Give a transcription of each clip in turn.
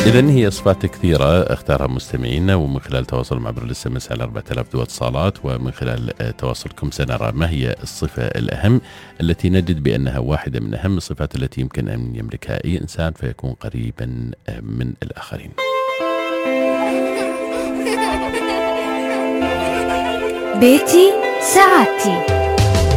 إذن هي صفات كثيرة اختارها مستمعينا، ومن خلال تواصل عبر الاس ام اس على 4000 دو اتصالات، ومن خلال تواصلكم سنرى ما هي الصفة الأهم التي نجد بأنها واحدة من أهم الصفات التي يمكن أن يملكها أي إنسان فيكون قريبا من الآخرين. بيتي سعادتي.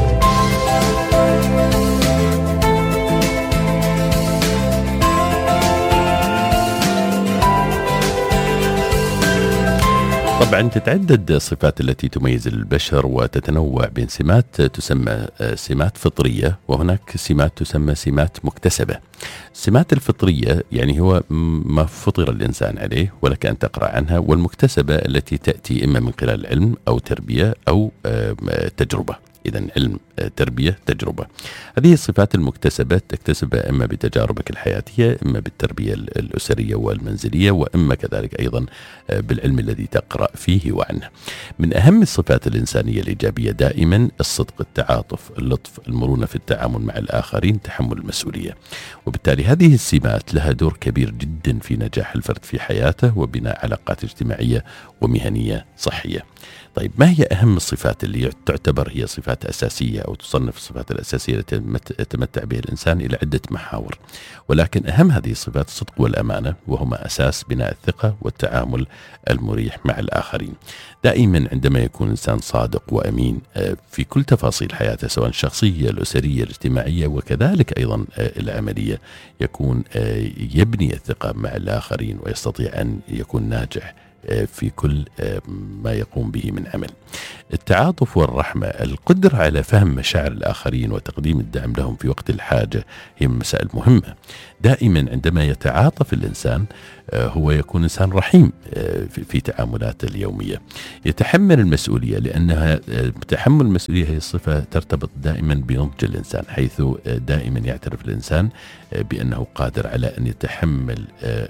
طبعا تتعدد الصفات التي تميز البشر وتتنوع بين سمات تسمى سمات فطرية، وهناك سمات تسمى سمات مكتسبة. السمات الفطرية يعني هو ما فطر الإنسان عليه ولك أن تقرأ عنها، والمكتسبة التي تأتي إما من خلال علم أو تربية أو تجربة. إذن علم، تربية، تجربة. هذه الصفات المكتسبة تكتسبها إما بتجاربك الحياتية، إما بالتربية الأسرية والمنزلية، وإما كذلك أيضا بالعلم الذي تقرأ فيه وعنه. من أهم الصفات الإنسانية الإيجابية دائما الصدق، التعاطف، اللطف، المرونة في التعامل مع الآخرين، تحمل المسؤولية. وبالتالي هذه السمات لها دور كبير جدا في نجاح الفرد في حياته وبناء علاقات اجتماعية ومهنية صحية. طيب، ما هي أهم الصفات اللي تعتبر هي صفات أساسية أو تصنف الصفات الأساسية التي يتمتع بها الإنسان إلى عدة محاور، ولكن أهم هذه الصفات الصدق والأمانة، وهما أساس بناء الثقة والتعامل المريح مع الآخرين. دائما عندما يكون الإنسان صادق وأمين في كل تفاصيل حياته، سواء الشخصية، الأسرية، الاجتماعية، وكذلك أيضا العملية، يكون يبني الثقة مع الآخرين ويستطيع أن يكون ناجح في كل ما يقوم به من عمل. التعاطف والرحمة، القدرة على فهم مشاعر الآخرين وتقديم الدعم لهم في وقت الحاجة، هي مسائل مهمة. دائما عندما يتعاطف الإنسان هو يكون إنسان رحيم في تعاملاته اليومية. يتحمل المسؤولية، لأنها تحمل المسؤولية هي صفة ترتبط دائما بنضج الإنسان، حيث دائما يعترف الإنسان بأنه قادر على أن يتحمل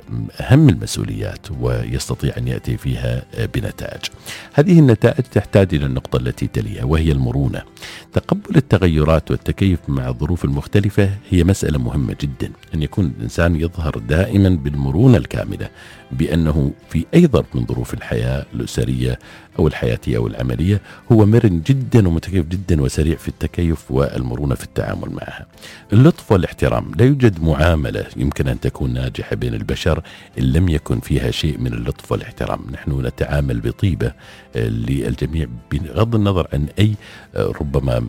أهم المسؤوليات ويستطيع أن يأتي فيها بنتائج. هذه النتائج تحتاج إلى النقطة التي تليها، وهي المرونة. تقبل التغيرات والتكيف مع الظروف المختلفة هي مسألة مهمة جدا، أن يكون الإنسان يظهر دائما بالمرونة الكاملة، بأنه في أي ظرف من ظروف الحياة الأسرية أو الحياتية أو العملية هو مرن جدا ومتكيف جدا وسريع في التكيف والمرونة في التعامل معها. اللطف والاحترام، لا يوجد معاملة يمكن أن تكون ناجحة بين البشر إن لم يكن فيها شيء من اللطف والاحترام. نحن نتعامل بطيبة للجميع بغض النظر عن أي ربما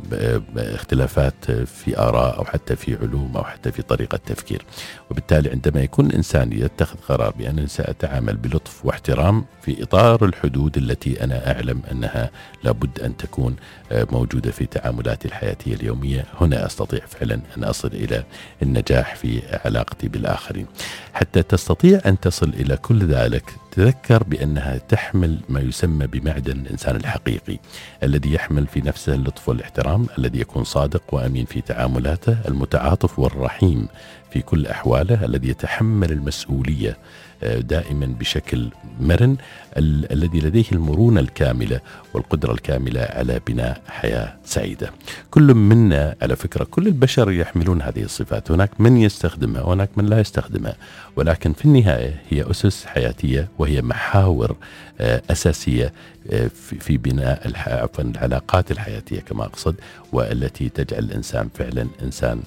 اختلافات في آراء أو حتى في علوم أو حتى في طريقة تفكير. وبالتالي عندما يكون الإنسان يتخذ قرار بأن سأتعامل بلطف واحترام في إطار الحدود التي أنا أعلم أنها لابد أن تكون موجودة في تعاملاتي الحياتية اليومية، هنا أستطيع فعلا أن أصل إلى النجاح في علاقتي بالآخرين. حتى تستطيع أن تصل إلى كل ذلك، تذكر بأنها تحمل ما يسمى بمعدن الإنسان الحقيقي، الذي يحمل في نفسه اللطف والاحترام، الذي يكون صادق وأمين في تعاملاته، المتعاطف والرحيم في كل أحواله، الذي يتحمل المسؤولية دائما بشكل مرن، الذي لديه المرونة الكاملة والقدرة الكاملة على بناء حياة سعيدة. كل منا على فكرة، كل البشر يحملون هذه الصفات، هناك من يستخدمها وهناك من لا يستخدمها، ولكن في النهاية هي أسس حياتية وهي محاور أساسية في بناء العلاقات الحياتية كما أقصد، والتي تجعل الإنسان فعلا إنسان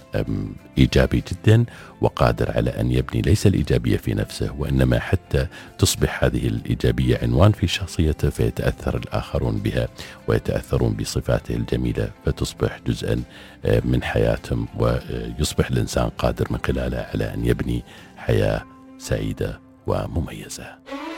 إيجابي جدا وقادر على أن يبني ليس الإيجابية في نفسه، وإنما حتى تصبح هذه الإيجابية عنوان في شخصيته، فيتأثر الآخرون بها ويتأثرون بصفاته الجميلة، فتصبح جزءا من حياتهم، ويصبح الإنسان قادر من خلالها على أن يبني حياة سعيدة ومميزة.